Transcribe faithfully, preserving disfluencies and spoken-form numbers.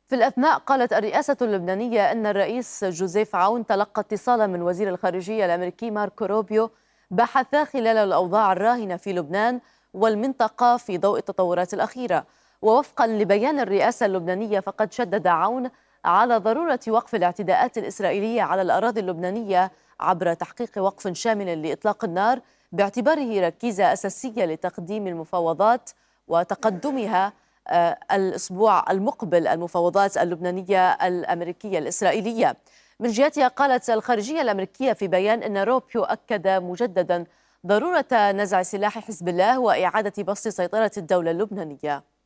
في الأثناء قالت الرئاسة اللبنانية أن الرئيس جوزيف عون تلقى اتصالا من وزير الخارجية الأمريكي ماركو روبيو بحثا خلال الأوضاع الراهنة في لبنان والمنطقة في ضوء التطورات الأخيرة. ووفقا لبيان الرئاسة اللبنانية فقد شدد عون على ضرورة وقف الاعتداءات الإسرائيلية على الأراضي اللبنانية عبر تحقيق وقف شامل لإطلاق النار باعتباره ركيزة أساسية لتقديم المفاوضات وتقدمها آه، الأسبوع المقبل المفاوضات اللبنانية الأمريكية الإسرائيلية. من جهتها قالت الخارجية الأمريكية في بيان أن روبيو أكد مجددا ضرورة نزع سلاح حزب الله وإعادة بسط سيطرة الدولة اللبنانية.